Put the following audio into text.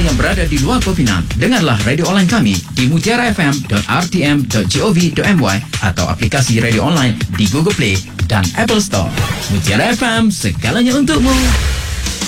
yang berada di luar Pinang, dengarlah radio online kami di mutiarafm.rtm.gov.my atau aplikasi radio online di Google Play dan Apple Store. Mutiara FM, segalanya untukmu.